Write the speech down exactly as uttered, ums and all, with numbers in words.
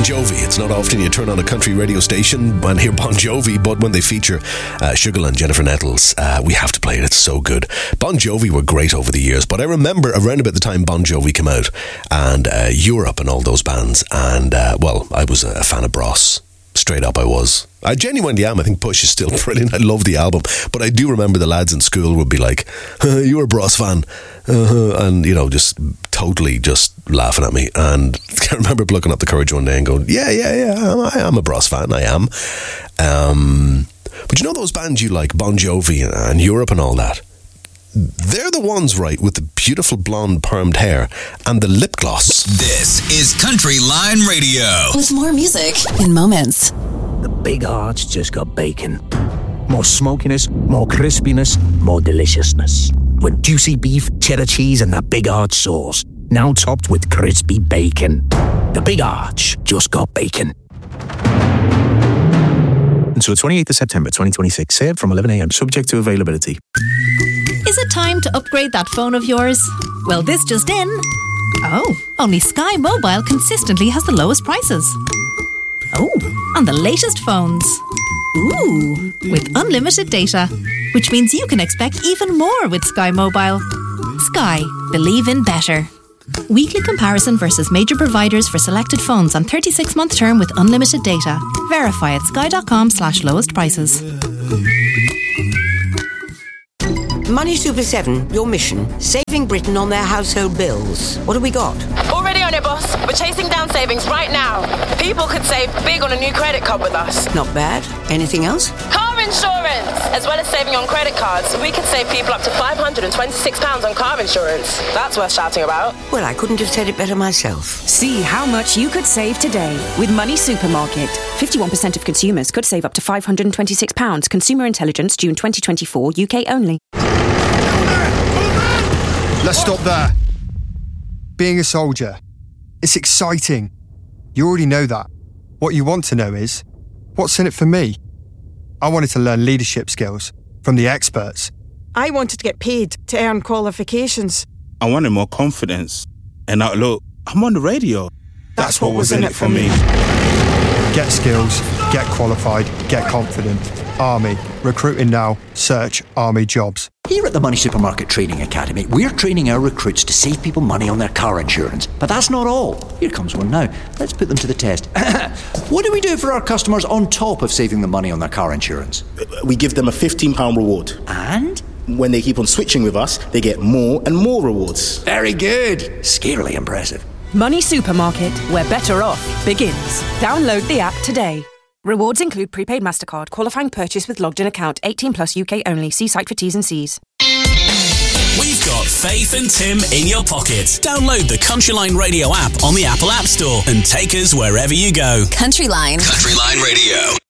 Jovi. It's not often you turn on a country radio station and hear Bon Jovi, but when they feature uh, Sugarland and Jennifer Nettles, uh, we have to play it. It's so good. Bon Jovi were great over the years, but I remember around about the time Bon Jovi came out and uh, Europe and all those bands, and uh, well, I was a fan of Bros. Straight up I was. I genuinely am. I think Push is still brilliant. I love the album. But I do remember the lads in school would be like, uh, you're a Bros fan. Uh-huh. And, you know, just totally just laughing at me. And I remember looking up the Courage one day and going, yeah, yeah, yeah, I am a Bros fan. I am. Um, but you know those bands you like, Bon Jovi and, and Europe and all that? They're the ones, right, with the beautiful blonde permed hair and the lip gloss. This is Country Line Radio. With more music in moments. The Big Arch just got bacon. More smokiness, more crispiness, more deliciousness. With juicy beef, cheddar cheese and that Big Arch sauce. Now topped with crispy bacon. The Big Arch just got bacon. Until the twenty-eighth of September twenty twenty-six. Served from eleven a.m. Subject to availability. Is it time to upgrade that phone of yours? Well, this just in. Oh, only Sky Mobile consistently has the lowest prices. Oh, on the latest phones. Ooh, with unlimited data, which means you can expect even more with Sky Mobile. Sky, believe in better. Weekly comparison versus major providers for selected phones on thirty-six month term with unlimited data. Verify at sky.com slash lowest prices. Money Super seven, your mission, saving Britain on their household bills. What have we got? Already on it, boss. We're chasing down savings right now. People could save big on a new credit card with us. Not bad. Anything else? Car insurance! As well as saving on credit cards, we could save people up to five hundred twenty-six pounds on car insurance. That's worth shouting about. Well, I couldn't have said it better myself. See how much you could save today with Money Supermarket. fifty-one percent of consumers could save up to five hundred twenty-six pounds. Consumer Intelligence, June twenty twenty-four, U K only. Let's stop there. Being a soldier, it's exciting. You already know that. What you want to know is, what's in it for me? I wanted to learn leadership skills from the experts. I wanted to get paid to earn qualifications. I wanted more confidence. And now, look, I'm on the radio. That's, That's what, what was in it for me. Get skills, get qualified, get confident. Army. Recruiting now. Search Army jobs. Here at the Money Supermarket Training Academy, we're training our recruits to save people money on their car insurance. But that's not all. Here comes one now. Let's put them to the test. What do we do for our customers on top of saving them money on their car insurance? We give them a fifteen pounds reward. And? When they keep on switching with us, they get more and more rewards. Very good. Scarily impressive. Money Supermarket, where better off begins. Download the app today. Rewards include prepaid MasterCard, qualifying purchase with logged in account, eighteen plus U K only. See site for T's and C's. We've got Faith and Tim in your pocket. Download the Countryline Radio app on the Apple App Store and take us wherever you go. Countryline. Countryline Radio.